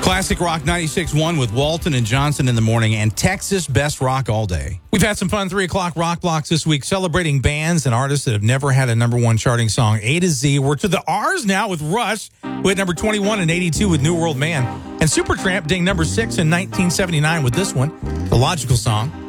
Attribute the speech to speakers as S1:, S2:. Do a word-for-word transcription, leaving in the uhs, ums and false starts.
S1: Classic Rock ninety-six point one with Walton and Johnson in the morning and Texas Best Rock all day. We've had some fun three o'clock rock blocks this week celebrating bands and artists that have never had a number one charting song. A to Z. We're to the R's now with Rush, who had number twenty-one and eighty-two with New World Man. And Supertramp ding number six in nineteen seventy-nine with this one, The Logical Song.